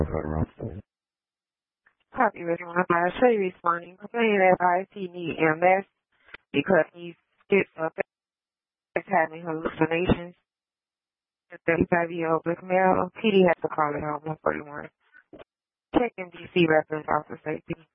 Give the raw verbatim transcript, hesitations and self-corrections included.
Copy with one I show you responding. Complaining that advice he need M S because he's schizophrenic, having hallucinations. The thirty-five-year-old black male. P D has to call it home one forty-one. Check M D C reference officer safety.